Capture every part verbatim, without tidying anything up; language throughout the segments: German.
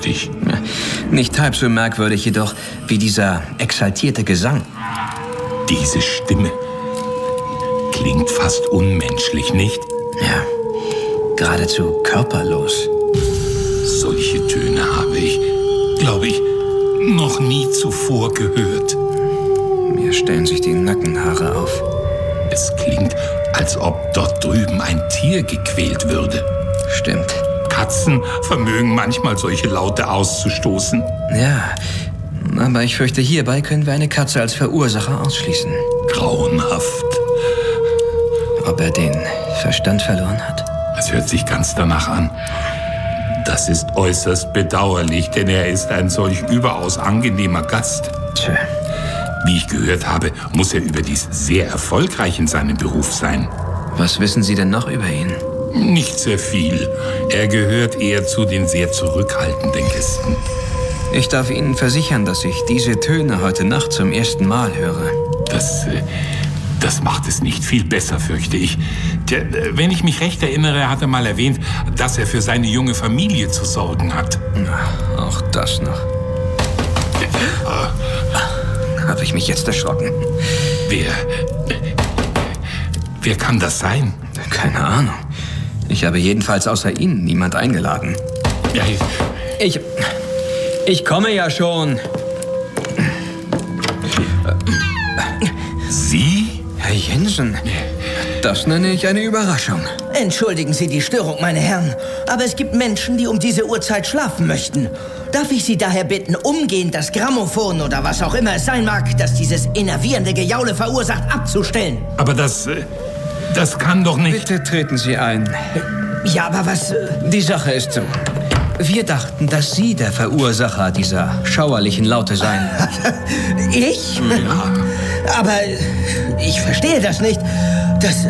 merkwürdig. Nicht halb so merkwürdig jedoch wie dieser exaltierte Gesang. Diese Stimme klingt fast unmenschlich, nicht? Ja, geradezu körperlos. Solche Töne habe ich, glaube ich, noch nie zuvor gehört. Mir stellen sich die Nackenhaare auf. Es klingt, als ob dort drüben ein Tier gequält würde. Stimmt. Katzen vermögen manchmal solche Laute auszustoßen. Ja, aber ich fürchte, hierbei können wir eine Katze als Verursacher ausschließen. Grauenhaft. Ob er den Verstand verloren hat? Es hört sich ganz danach an. Das ist äußerst bedauerlich, denn er ist ein solch überaus angenehmer Gast. Tja. Wie ich gehört habe, muss er überdies sehr erfolgreich in seinem Beruf sein. Was wissen Sie denn noch über ihn? Nicht sehr viel. Er gehört eher zu den sehr zurückhaltenden Gästen. Ich darf Ihnen versichern, dass ich diese Töne heute Nacht zum ersten Mal höre. Das, äh, das macht es nicht viel besser, fürchte ich. Tja, wenn ich mich recht erinnere, hat er mal erwähnt, dass er für seine junge Familie zu sorgen hat. Na, auch das noch. Äh, Habe ich mich jetzt erschrocken? Wer... Wer kann das sein? Keine Ahnung. Ich habe jedenfalls außer Ihnen niemand eingeladen. Ja, ich... Ich... Ich komme ja schon. Sie? Herr Jensen, das nenne ich eine Überraschung. Entschuldigen Sie die Störung, meine Herren, aber es gibt Menschen, die um diese Uhrzeit schlafen möchten. Darf ich Sie daher bitten, umgehend das Grammophon oder was auch immer es sein mag, das dieses innervierende Gejaule verursacht, abzustellen? Aber das... Das kann doch nicht... Bitte treten Sie ein. Ja, aber was... Die Sache ist so. Wir dachten, dass Sie der Verursacher dieser schauerlichen Laute seien. Ich? Ja. Aber ich verstehe das nicht. Das...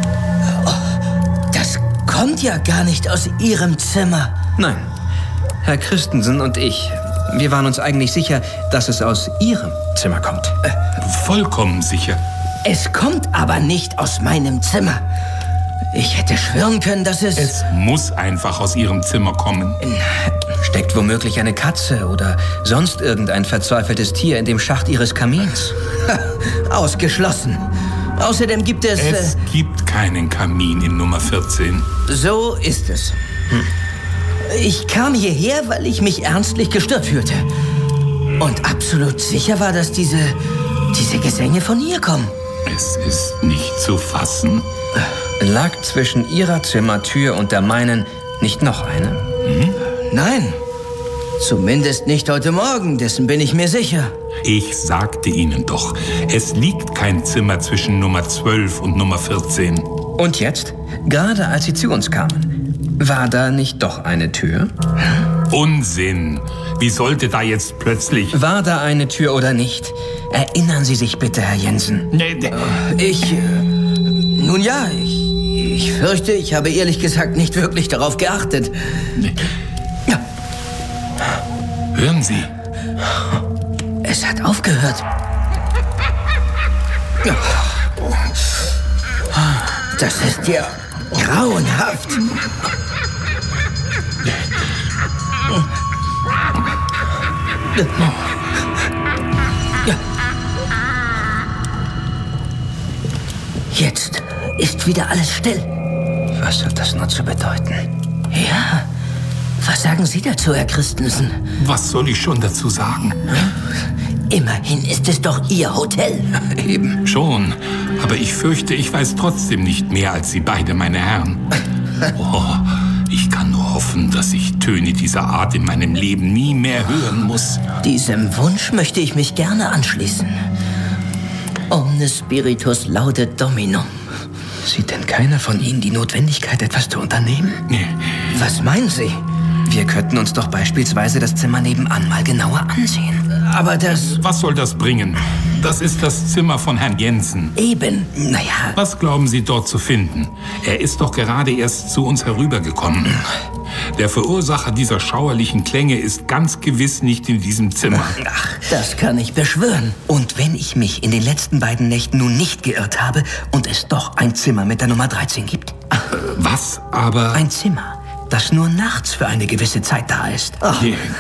Das kommt ja gar nicht aus Ihrem Zimmer. Nein. Herr Christensen und ich, wir waren uns eigentlich sicher, dass es aus Ihrem Zimmer kommt. Vollkommen sicher. Es kommt aber nicht aus meinem Zimmer. Ich hätte schwören können, dass es... Es muss einfach aus Ihrem Zimmer kommen. Steckt womöglich eine Katze oder sonst irgendein verzweifeltes Tier in dem Schacht Ihres Kamins? Ausgeschlossen. Außerdem gibt es... Es äh, gibt keinen Kamin in Nummer vierzehn. So ist es. Hm. Ich kam hierher, weil ich mich ernstlich gestört fühlte. Und absolut sicher war, dass diese... diese Gesänge von hier kommen. Es ist nicht zu fassen. Lag zwischen Ihrer Zimmertür und der meinen nicht noch eine? Hm? Nein. Zumindest nicht heute Morgen, dessen bin ich mir sicher. Ich sagte Ihnen doch, es liegt kein Zimmer zwischen Nummer zwölf und Nummer vierzehn. Und jetzt, gerade als Sie zu uns kamen, war da nicht doch eine Tür? Unsinn! Wie sollte da jetzt plötzlich... War da eine Tür oder nicht? Erinnern Sie sich bitte, Herr Jensen. Nee, nee. Ich... Äh, nun ja, ich, ich fürchte, ich habe ehrlich gesagt nicht wirklich darauf geachtet. Nee. Ja. Hören Sie. Es hat aufgehört. Ja. Das ist ja grauenhaft. Ja. Jetzt ist wieder alles still. Was hat das nur zu bedeuten? Ja. Was sagen Sie dazu, Herr Christensen? Was soll ich schon dazu sagen? Immerhin ist es doch Ihr Hotel. Eben. Schon, aber ich fürchte, ich weiß trotzdem nicht mehr als Sie beide, meine Herren. Oh, ich kann nur hoffen, dass ich Töne dieser Art in meinem Leben nie mehr hören muss. Diesem Wunsch möchte ich mich gerne anschließen. Omne spiritus laudet Dominum. Sieht denn keiner von Ihnen die Notwendigkeit, etwas zu unternehmen? Nee. Was meinen Sie? Wir könnten uns doch beispielsweise das Zimmer nebenan mal genauer ansehen. Aber das... Was soll das bringen? Das ist das Zimmer von Herrn Jensen. Eben. Naja, Was glauben Sie dort zu finden? Er ist doch gerade erst zu uns herübergekommen. Der Verursacher dieser schauerlichen Klänge ist ganz gewiss nicht in diesem Zimmer. Ach, das kann ich beschwören. und wenn ich mich in den letzten beiden Nächten nun nicht geirrt habe und es doch ein Zimmer mit der Nummer dreizehn gibt? Was aber... Ein Zimmer, das nur nachts für eine gewisse Zeit da ist. Ach, Nee.